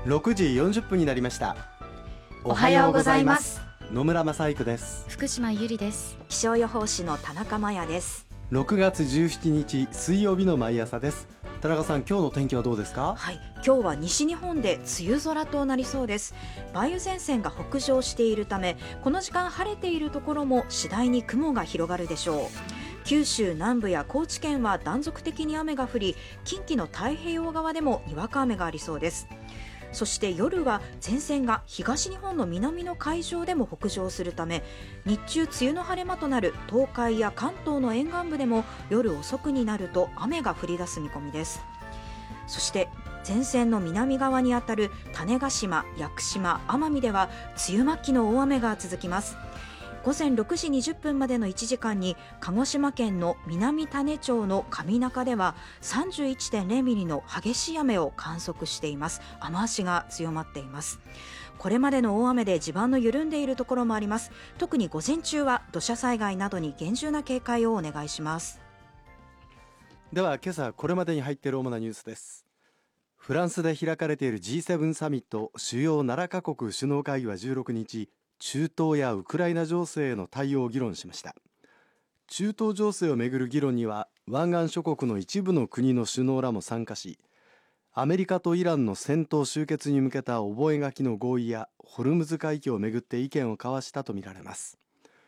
6時40分になりました。 おはようございます。 野村正育です。 福島ゆりです。 気象予報士の田中真也です。 6月17日水曜日の毎朝です。田中さん、今日の天気はどうですか？ はい、今日は西日本で梅雨空となりそうです。梅雨前線が北上しているため、この時間晴れているところも次第に雲が広がるでしょう。九州南部や高知県は断続的に雨が降り、近畿の太平洋側でもにわか雨がありそうです。そして夜は前線が東日本の南の海上でも北上するため、日中梅雨の晴れ間となる東海や関東の沿岸部でも夜遅くになると雨が降り出す見込みです。そして前線の南側にあたる種子島、屋久島、奄美では梅雨末期の大雨が続きます。午前6時20分までの1時間に鹿児島県の南種子町の上中では 31.0 ミリの激しい雨を観測しています。雨足が強まっています。これまでの大雨で地盤の緩んでいるところもあります。特に午前中は土砂災害などに厳重な警戒をお願いします。 では今朝これまでに入っている主なニュースです。フランスで開かれている G7 サミット主要7カ国首脳会議は16日、中東やウクライナ情勢への対応を議論しました。中東情勢をめぐる議論には湾岸諸国の一部の国の首脳らも参加し、アメリカとイランの戦闘終結に向けた覚書の合意やホルムズ海峡をめぐって意見を交わしたとみられます。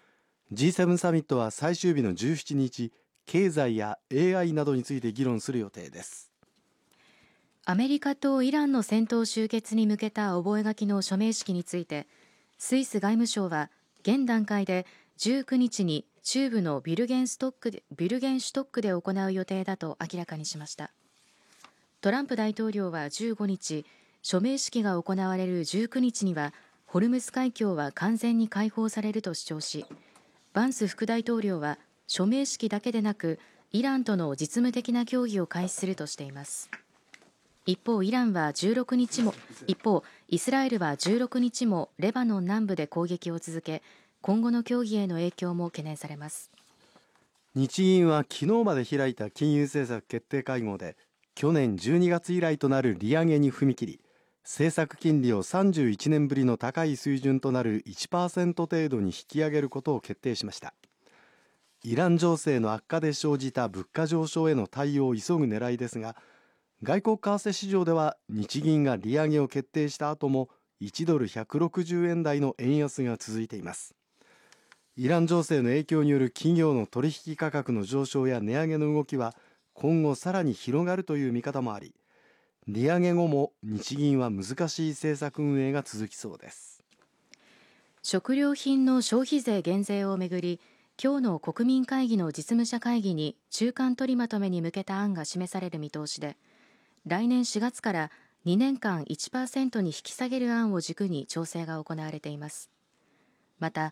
G7 サミットは最終日の17日、経済や AI などについて議論する予定です。 アメリカとイランの戦闘終結に向けた覚書の署名式について、スイス外務省は現段階で19日に中部のビュルゲンシュトックで行う予定だと明らかにしました。トランプ大統領は15日、署名式が行われる19日にはホルムズ海峡は完全に開放されると主張し、バンス副大統領は署名式だけでなくイランとの実務的な協議を開始するとしています。一方、イスラエルは16日もレバノン南部で攻撃を続け、今後の協議への影響も懸念されます。 日銀は昨日まで開いた金融政策決定会合で、去年12月以来となる利上げに踏み切り、政策金利を31年ぶりの高い水準となる 1% 程度に引き上げることを決定しました。イラン情勢の悪化で生じた物価上昇への対応を急ぐ狙いですが、外国為替市場では日銀が利上げを決定した後も1ドル160円台の円安が続いています。イラン情勢の影響による企業の取引価格の上昇や値上げの動きは今後さらに広がるという見方もあり、利上げ後も日銀は難しい政策運営が続きそうです。 食料品の消費税減税をめぐり、今日の国民会議の実務者会議に中間取りまとめに向けた案が示される見通しで、来年4月から2年間 1% に引き下げる案を軸に調整が行われています。また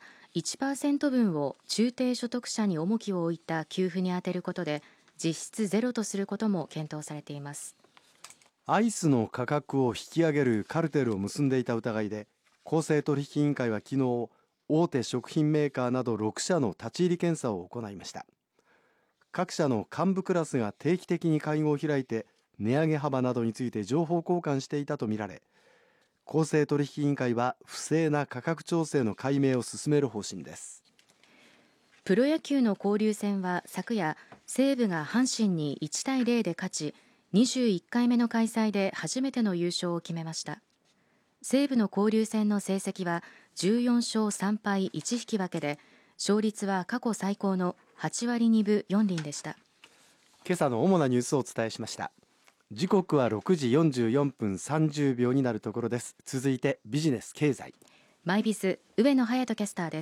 1% 分を中低所得者に重きを置いた給付に充てることで実質ゼロとすることも検討されています。 アイスの価格を引き上げるカルテルを結んでいた疑いで、公正取引委員会は昨日、大手食品メーカーなど6社の立ち入り検査を行いました。各社の幹部クラスが定期的に会合を開いて値上げ幅などについて情報交換していたとみられ、公正取引委員会は不正な価格調整の解明を進める方針です。 プロ野球の交流戦は昨夜、西武が阪神に1対0で勝ち、21回目の開催で初めての優勝を決めました。西武の交流戦の成績は14勝3敗1引き分けで、勝率は過去最高の8割2分4厘でした。 今朝の主なニュースをお伝えしました。時刻は6時44分30秒になるところです。続いてビジネス経済マイビズ上野隼人キャスターです。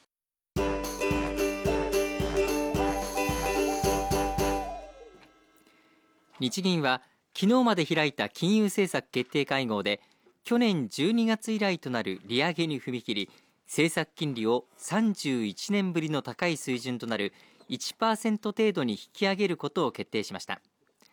日銀は昨日まで開いた金融政策決定会合で、去年12月以来となる利上げに踏み切り、政策金利を31年ぶりの高い水準となる 1% 程度に引き上げることを決定しました。